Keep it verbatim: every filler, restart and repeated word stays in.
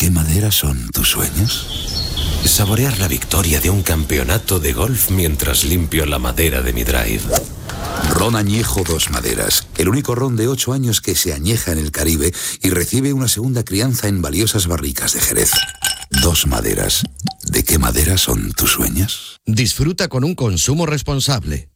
qué madera son tus sueños? Saborear la victoria de un campeonato de golf mientras limpio la madera de mi drive. Ron Añejo Dos Maderas, el único ron de ocho años que se añeja en el Caribe y recibe una segunda crianza en valiosas barricas de Jerez. Dos Maderas. ¿De qué madera son tus sueños? Disfruta con un consumo responsable.